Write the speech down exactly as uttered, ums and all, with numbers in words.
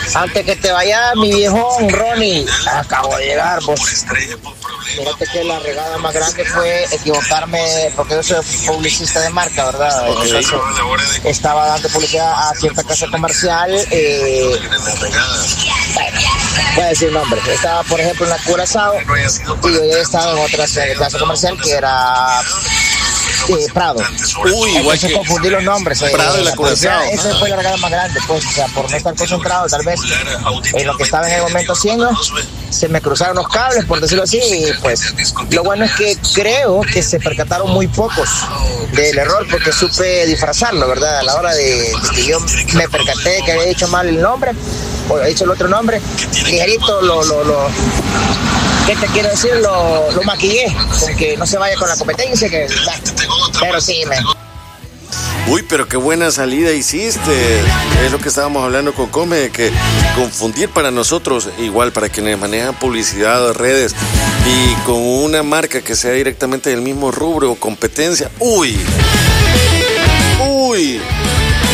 Antes que te vaya, mi viejón Ronnie, acabo de llegar, vos. Fíjate que la regada más grande fue equivocarme, porque yo soy publicista de marca, ¿verdad? Entonces, estaba dando publicidad a cierta casa comercial. Eh, bueno, voy a decir nombre. Estaba, por ejemplo, en la Curazao y yo ya estaba en otra casa comercial que era eh, Prado. Uy, igual que confundí los nombres. Eh, Prado y la Curazao. Esa fue la regada más grande, pues, o sea, por no estar concentrado, tal vez en lo que estaba en el momento haciendo, se me cruzaron los cables, por decirlo así, y pues lo bueno es que creo que se percataron muy pocos del error, porque supe disfrazarlo, ¿verdad? A la hora de, de que yo me percaté que había dicho mal el nombre, o había dicho el otro nombre, ligerito lo, lo, lo ¿qué te quiero decir? Lo, lo maquillé, con que no se vaya con la competencia, que pero sí, me... Uy, pero qué buena salida hiciste. Es lo que estábamos hablando con Come, de que confundir para nosotros, igual para quienes manejan publicidad, redes, y con una marca que sea directamente del mismo rubro o competencia. Uy, uy.